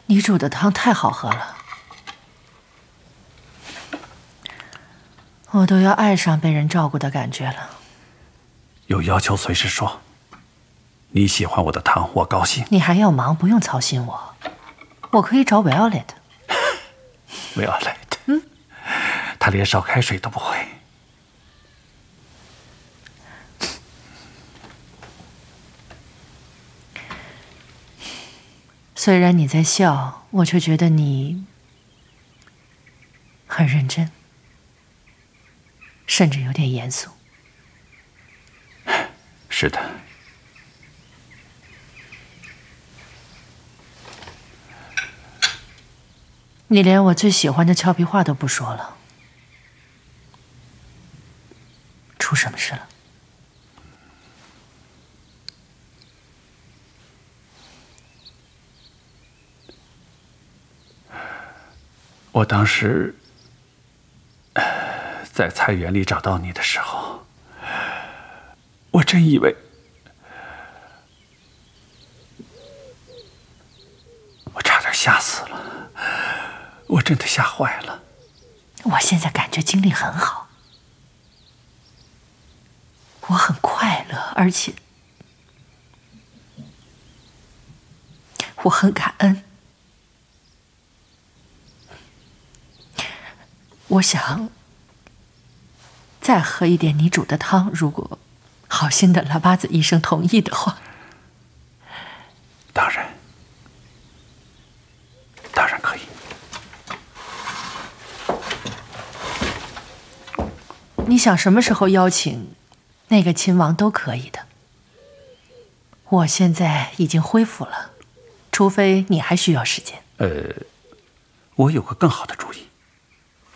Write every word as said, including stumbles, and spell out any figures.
你煮的汤太好喝了，我都要爱上被人照顾的感觉了。 有要求随时说。你喜欢我的汤，我高兴。 你还要忙，不用操心我，我可以找 Violet。 Violet， 嗯，他连烧开水都不会。 虽然你在笑，我却觉得你很认真，甚至有点严肃。 是的。 你连我最喜欢的俏皮话都不说了，出什么事了？ 我当时在菜园里找到你的时候，我真以为我差点吓死了。我真的吓坏了。 我现在感觉精力很好，我很快乐，而且我很感恩。我想再喝一点你煮的汤，如果好心的拉巴子医生同意的话。 当然，当然可以。 你想什么时候邀请那个亲王都可以的。我现在已经恢复了，除非你还需要时间。 呃，我有个更好的主意。